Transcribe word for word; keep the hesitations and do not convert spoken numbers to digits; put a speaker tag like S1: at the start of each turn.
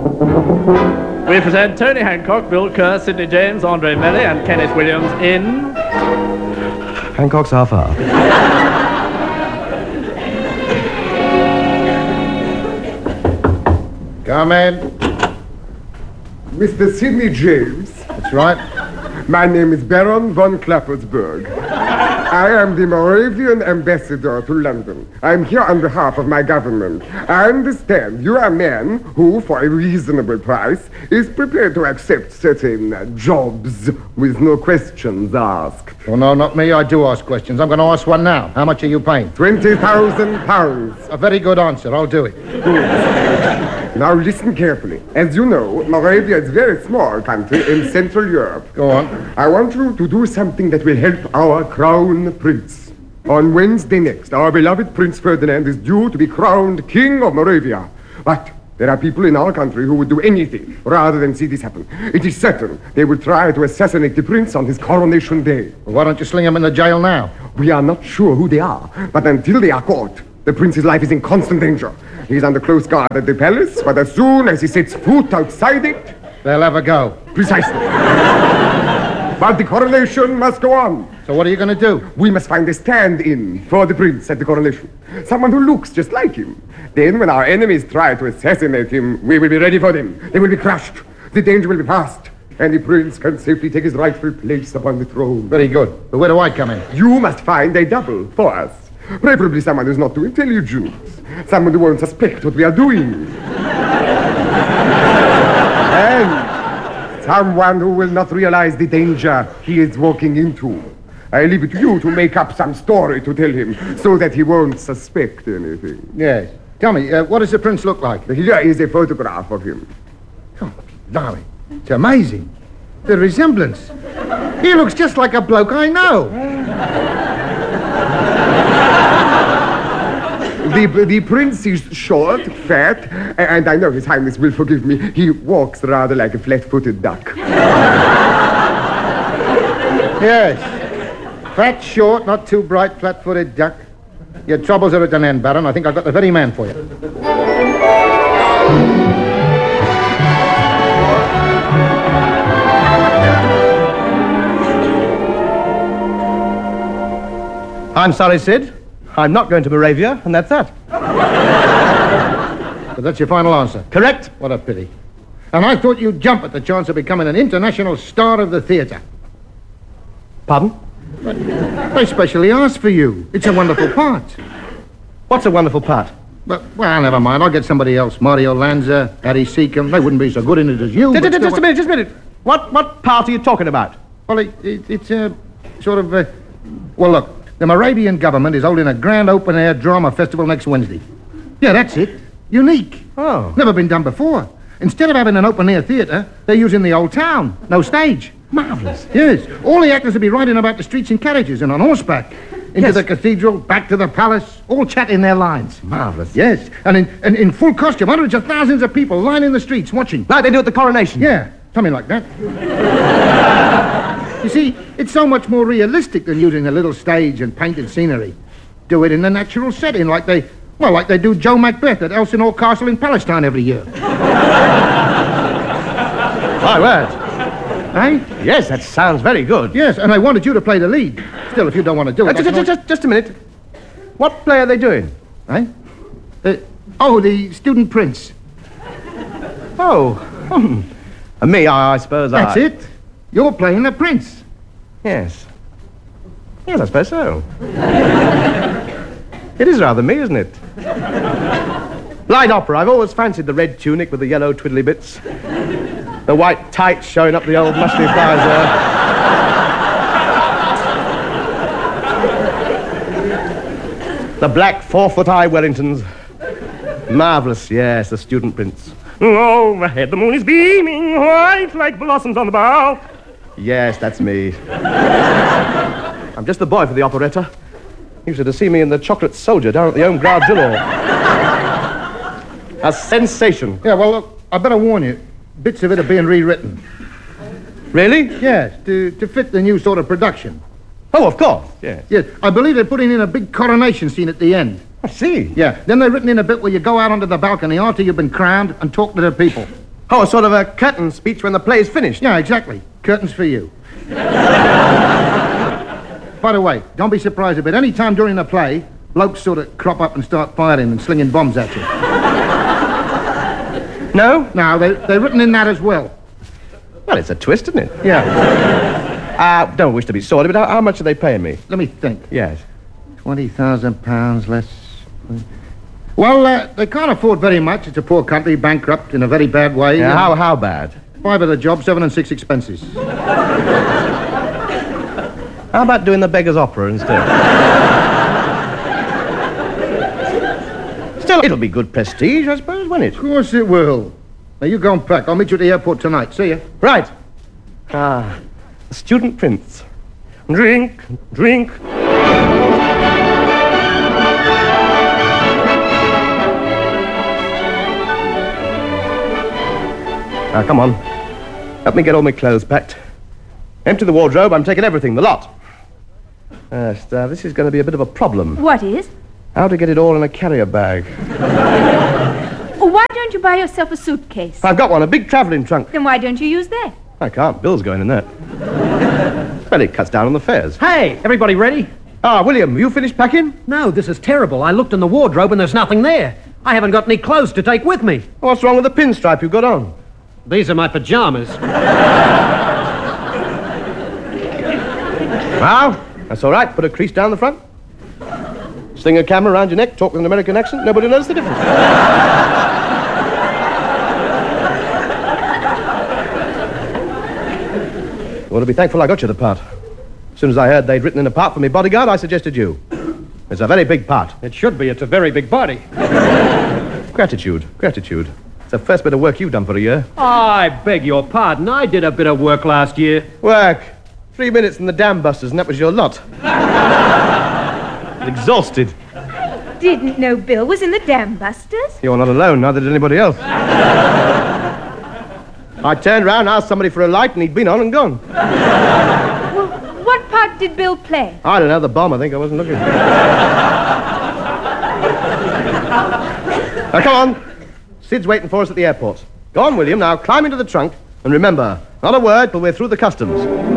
S1: We present Tony Hancock, Bill Kerr, Sidney James, Andre Melly, and Kenneth Williams in...
S2: Hancock's half hour.
S3: Come in.
S4: Mister Sidney James.
S3: That's right.
S4: My name is Baron von Klappersburg. I am the Moravian ambassador to London. I am here on behalf of my government. I understand you are a man who, for a reasonable price, is prepared to accept certain uh, jobs with no questions asked.
S3: Well, no, not me. I do ask questions. I'm going to ask one now. How much are you paying?
S4: Twenty thousand pounds.
S3: A very good answer. I'll do it.
S4: Now listen carefully. As you know, Moravia is a very small country in Central Europe.
S3: Go on.
S4: I want you to do something that will help our crown prince. On Wednesday next, our beloved Prince Ferdinand is due to be crowned King of Moravia. But there are people in our country who would do anything rather than see this happen. It is certain they will try to assassinate the prince on his coronation day.
S3: Well, why don't you sling him in the jail now?
S4: We are not sure who they are, but until they are caught, the prince's life is in constant danger. He's under close guard at the palace, but as soon as he sets foot outside it...
S3: They'll have a go.
S4: Precisely. But the coronation must go on.
S3: So what are you going to do?
S4: We must find a stand-in for the prince at the coronation. Someone who looks just like him. Then when our enemies try to assassinate him, we will be ready for them. They will be crushed. The danger will be past. And the prince can safely take his rightful place upon the throne.
S3: Very good. But where do I come in?
S4: You must find a double for us. Preferably someone who's not too intelligent. Someone who won't suspect what we are doing. And someone who will not realize the danger he is walking into. I leave it to you to make up some story to tell him so that he won't suspect anything.
S3: Yes. Tell me, uh, what does the prince look like?
S4: Here is a photograph of him.
S3: Oh, blimey. It's amazing. The resemblance. He looks just like a bloke I know.
S4: The, the prince is short, fat, and I know His Highness will forgive me. He walks rather like a flat-footed duck.
S3: Yes. Fat, short, not too bright, flat-footed duck. Your troubles are at an end, Baron. I think I've got the very man for you.
S2: I'm sorry, Sid. I'm not going to Moravia, and that's that.
S3: But that's your final answer?
S2: Correct.
S3: What a pity. And I thought you'd jump at the chance of becoming an international star of the theatre.
S2: Pardon?
S3: But they specially asked for you. It's a wonderful part.
S2: What's a wonderful part?
S3: But, well, never mind. I'll get somebody else. Mario Lanza, Harry Seacombe. They wouldn't be so good in it as you.
S2: Just, just, just a minute, just a minute. What, what part are you talking about?
S3: Well, it, it, it's a sort of... Uh, well, look. The Moravian government is holding a grand open-air drama festival next Wednesday. Yeah, that's it. Unique.
S2: Oh.
S3: Never been done before. Instead of having an open-air theatre, they're using the old town. No stage.
S2: Marvellous.
S3: Yes. All the actors will be riding about the streets in carriages and on horseback. Into
S2: Yes.
S3: the cathedral, back to the palace, all chatting their lines.
S2: Marvellous.
S3: Yes. And in, and in full costume, hundreds of thousands of people lining the streets watching.
S2: Like they do at the coronation.
S3: Yeah, something like that. You see, it's so much more realistic than using a little stage and painted scenery. Do it in the natural setting, like they, well, like they do Joe Macbeth at Elsinore Castle in Palestine every year.
S2: My word.
S3: Eh?
S2: Yes, that sounds very good.
S3: Yes, and I wanted you to play the lead. Still, if you don't want to do
S2: Uh,
S3: it...
S2: just,
S3: that's
S2: just,
S3: not-
S2: just, just a minute. What play are they doing?
S3: Eh? Uh, oh, the Student Prince.
S2: Oh, hmm. Uh, me, I, I suppose
S3: That's
S2: I...
S3: it. You're playing the prince.
S2: Yes. Yes, I suppose so. It is rather me, isn't it? Light opera. I've always fancied the red tunic with the yellow twiddly bits. The white tights showing up the old mushy thighs there. The black four-foot-high Wellingtons. Marvellous, yes, the Student Prince. Overhead the moon is beaming, white like blossoms on the bough. Yes, that's me. I'm just the boy for the operetta. You should have seen me in The Chocolate Soldier down at the Home Ground Drill. A sensation.
S3: Yeah, well, look, I better warn you. Bits of it are being rewritten.
S2: Really?
S3: Yes, to, to fit the new sort of production.
S2: Oh, of course, yes.
S3: Yes, I believe they're putting in a big coronation scene at the end.
S2: I see.
S3: Yeah, then they've written in a bit where you go out onto the balcony after you've been crowned and talk to the people.
S2: Oh, a sort of a curtain speech when the play's finished.
S3: Yeah, exactly. Curtains for you. By the way, don't be surprised if at any time during the play, blokes sort of crop up and start firing and slinging bombs at you.
S2: No?
S3: No, they, they're written in that as well.
S2: Well, it's a twist, isn't it?
S3: Yeah.
S2: Uh, don't wish to be sordid, but how, how much are they paying me?
S3: Let me think.
S2: Yes.
S3: twenty thousand pounds less. Well, uh, they can't afford very much. It's a poor country, bankrupt in a very bad way.
S2: Yeah, how, how bad?
S3: Five of the job, seven and six expenses.
S2: How about doing the Beggar's Opera instead? Still, it'll be good prestige, I suppose, won't it?
S3: Of course it will. Now, you go and pack. I'll meet you at the airport tonight. See ya.
S2: Right. Ah, the student prince. Drink, drink. Now, come on. Help me get all my clothes packed. Empty the wardrobe. I'm taking everything, the lot. Yes, uh, this is going to be a bit of a problem.
S5: What is?
S2: How to get it all in a carrier bag.
S5: Oh, why don't you buy yourself a suitcase?
S2: I've got one, a big travelling trunk.
S5: Then why don't you use that?
S2: I can't. Bill's going in that. Well, it cuts down on the fares.
S6: Hey, everybody ready?
S2: Ah, William, you finished packing?
S6: No, this is terrible. I looked in the wardrobe and there's nothing there. I haven't got any clothes to take with me.
S2: What's wrong with the pinstripe you've got on?
S6: These are my pajamas.
S2: Well, that's all right. Put a crease down the front. Sling a camera around your neck, talk with an American accent. Nobody knows the difference. You ought to be thankful I got you the part. As soon as I heard they'd written in a part for me bodyguard, I suggested you. It's a very big part.
S6: It should be. It's a very big body.
S2: Gratitude, gratitude. It's the first bit of work you've done for a year.
S6: I beg your pardon. I did a bit of work last year.
S2: Work. Three minutes in the dam busters, and that was your lot. Exhausted.
S5: Didn't know Bill was in the Dam Busters.
S2: You're not alone, neither did anybody else. I turned round, asked somebody for a light, and he'd been on and gone.
S5: Well, what part did Bill play?
S2: I don't know, the bomb, I think. I wasn't looking. Now, come on. Sid's waiting for us at the airport. Go on, William. Now, climb into the trunk. And remember, not a word till we're through the customs.